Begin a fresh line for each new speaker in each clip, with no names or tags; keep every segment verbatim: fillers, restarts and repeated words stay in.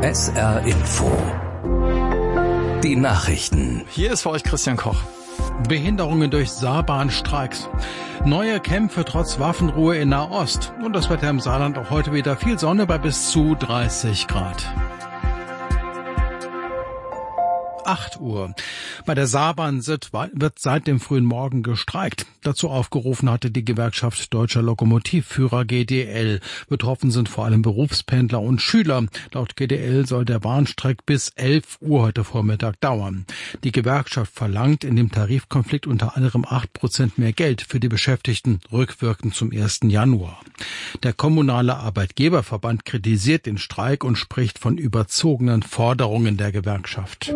S R Info. Die Nachrichten.
Hier ist für euch Christian Koch. Behinderungen durch Saarbahnstreiks. Neue Kämpfe trotz Waffenruhe in Nahost. Und das Wetter im Saarland auch heute wieder viel Sonne bei bis zu dreißig Grad. acht Uhr. Bei der Saarbahn wird seit dem frühen Morgen gestreikt. Dazu aufgerufen hatte die Gewerkschaft Deutscher Lokomotivführer G D L. Betroffen sind vor allem Berufspendler und Schüler. Laut G D L soll der Bahnstreik bis elf Uhr heute Vormittag dauern. Die Gewerkschaft verlangt in dem Tarifkonflikt unter anderem acht Prozent mehr Geld für die Beschäftigten, rückwirkend zum ersten Januar. Der kommunale Arbeitgeberverband kritisiert den Streik und spricht von überzogenen Forderungen der Gewerkschaft.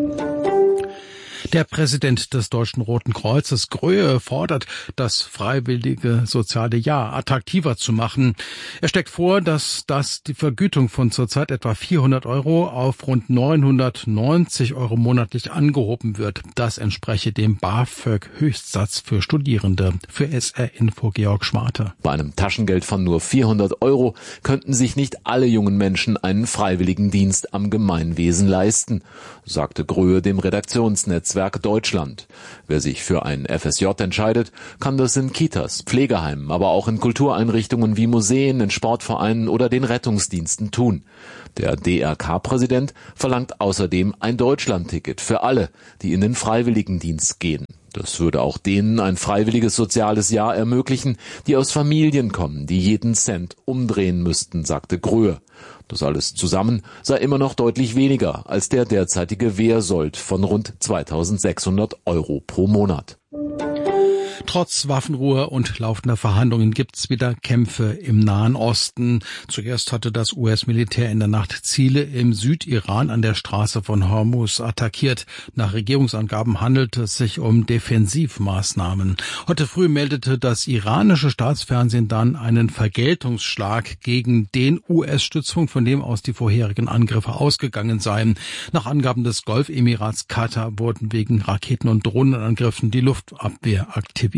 Der Präsident des Deutschen Roten Kreuzes, Gröhe, fordert, das freiwillige soziale Jahr attraktiver zu machen. Er steckt vor, dass das die Vergütung von zurzeit etwa vierhundert Euro auf rund neunhundertneunzig Euro monatlich angehoben wird. Das entspreche dem BAföG-Höchstsatz für Studierende. Für S R Info Georg Schwarte.
Bei einem Taschengeld von nur vierhundert Euro könnten sich nicht alle jungen Menschen einen freiwilligen Dienst am Gemeinwesen leisten, sagte Gröhe dem Redaktionsnetzwerk Deutschland. Wer sich für ein F S J entscheidet, kann das in Kitas, Pflegeheimen, aber auch in Kultureinrichtungen wie Museen, in Sportvereinen oder den Rettungsdiensten tun. Der D R K-Präsident verlangt außerdem ein Deutschlandticket für alle, die in den Freiwilligendienst gehen. Das würde auch denen ein freiwilliges soziales Jahr ermöglichen, die aus Familien kommen, die jeden Cent umdrehen müssten, sagte Gröhe. Das alles zusammen sei immer noch deutlich weniger als der derzeitige Wehrsold von rund zweitausendsechshundert Euro pro Monat.
Trotz Waffenruhe und laufender Verhandlungen gibt's wieder Kämpfe im Nahen Osten. Zuerst hatte das U S-Militär in der Nacht Ziele im Südiran an der Straße von Hormuz attackiert. Nach Regierungsangaben handelte es sich um Defensivmaßnahmen. Heute früh meldete das iranische Staatsfernsehen dann einen Vergeltungsschlag gegen den U S-Stützpunkt, von dem aus die vorherigen Angriffe ausgegangen seien. Nach Angaben des Golfemirats Katar wurden wegen Raketen- und Drohnenangriffen die Luftabwehr aktiviert.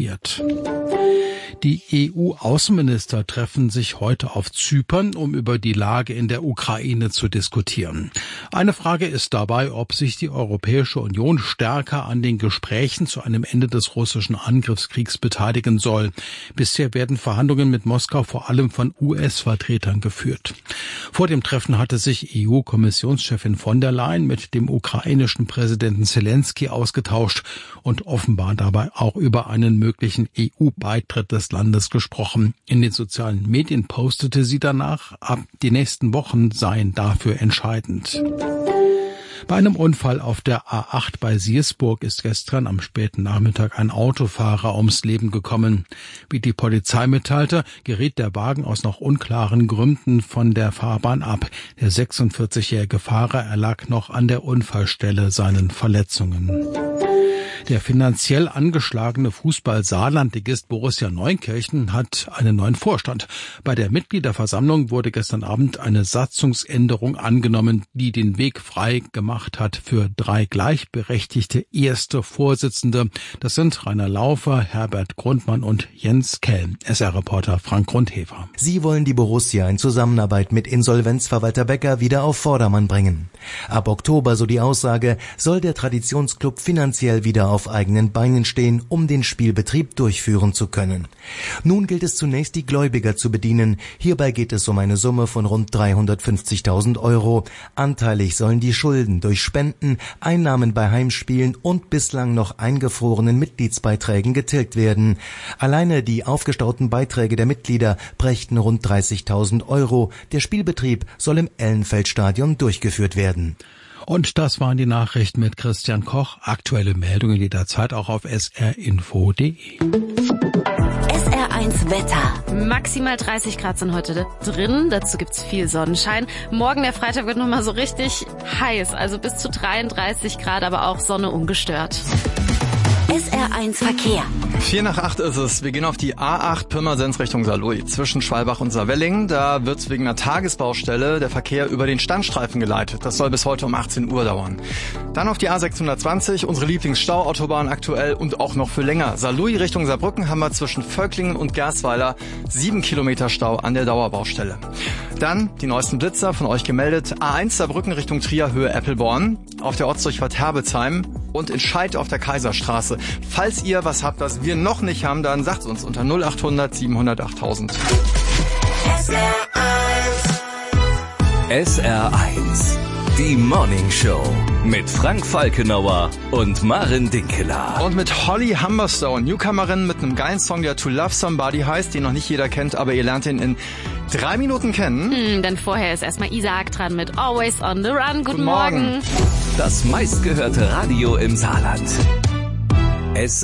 Die E U-Außenminister treffen sich heute auf Zypern, um über die Lage in der Ukraine zu diskutieren. Eine Frage ist dabei, ob sich die Europäische Union stärker an den Gesprächen zu einem Ende des russischen Angriffskriegs beteiligen soll. Bisher werden Verhandlungen mit Moskau vor allem von U S-Vertretern geführt. Vor dem Treffen hatte sich E U-Kommissionschefin von der Leyen mit dem ukrainischen Präsidenten Zelensky ausgetauscht und offenbar dabei auch über einen möglichen E U-Beitritt des Landes gesprochen. In den sozialen Medien postete sie danach, ab die nächsten Wochen seien dafür entscheidend. Bei einem Unfall auf der A acht bei Siersburg ist gestern am späten Nachmittag ein Autofahrer ums Leben gekommen. Wie die Polizei mitteilte, geriet der Wagen aus noch unklaren Gründen von der Fahrbahn ab. Der sechsundvierzigjährige Fahrer erlag noch an der Unfallstelle seinen Verletzungen. Der finanziell angeschlagene Fußball-Saarlandligist Borussia Neunkirchen hat einen neuen Vorstand. Bei der Mitgliederversammlung wurde gestern Abend eine Satzungsänderung angenommen, die den Weg frei gemacht hat für drei gleichberechtigte erste Vorsitzende. Das sind Rainer Laufer, Herbert Grundmann und Jens Kell. S R-Reporter Frank Grundhefer.
Sie wollen die Borussia in Zusammenarbeit mit Insolvenzverwalter Becker wieder auf Vordermann bringen. Ab Oktober, so die Aussage, soll der Traditionsclub finanziell wieder auf eigenen Beinen stehen, um den Spielbetrieb durchführen zu können. Nun gilt es zunächst, die Gläubiger zu bedienen. Hierbei geht es um eine Summe von rund dreihundertfünfzigtausend Euro. Anteilig sollen die Schulden durch Spenden, Einnahmen bei Heimspielen und bislang noch eingefrorenen Mitgliedsbeiträgen getilgt werden. Alleine die aufgestauten Beiträge der Mitglieder brächten rund dreißigtausend Euro. Der Spielbetrieb soll im Ellenfeldstadion durchgeführt werden.
Und das waren die Nachrichten mit Christian Koch. Aktuelle Meldungen jederzeit auch auf s r info punkt d e.
S R eins Wetter. Maximal dreißig Grad sind heute drin. Dazu gibt's viel Sonnenschein. Morgen, der Freitag, wird nochmal so richtig heiß. Also bis zu dreiunddreißig Grad, aber auch Sonne ungestört.
S R eins Verkehr.
Vier nach acht ist es. Wir gehen auf die A acht Pirmasens Richtung Saarlouis. Zwischen Schwalbach und Saarwelling. Da wird wegen einer Tagesbaustelle der Verkehr über den Standstreifen geleitet. Das soll bis heute um achtzehn Uhr dauern. Dann auf die A sechshundertzwanzig, unsere Lieblingsstauautobahn aktuell und auch noch für länger. Saarlouis Richtung Saarbrücken haben wir zwischen Völklingen und Gersweiler sieben Kilometer Stau an der Dauerbaustelle. Dann die neuesten Blitzer von euch gemeldet. A eins Saarbrücken Richtung Trier, Höhe Eppelborn. Auf der Ortsdurchfahrt Herbesheim und in Scheid auf der Kaiserstraße. Falls ihr was habt, was wir noch nicht haben, dann sagt es uns unter null acht hundert siebenhundert achttausend.
S R eins. Die Morning Show mit Frank Falkenauer und Maren Dinkeler.
Und mit Holly Humberstone, Newcomerin mit einem geilen Song, der To Love Somebody heißt, den noch nicht jeder kennt, aber ihr lernt ihn in drei Minuten kennen.
Hm, denn vorher ist erstmal Isaac dran mit Always on the Run. Guten, Guten Morgen. Morgen.
Das meistgehörte Radio im Saarland. S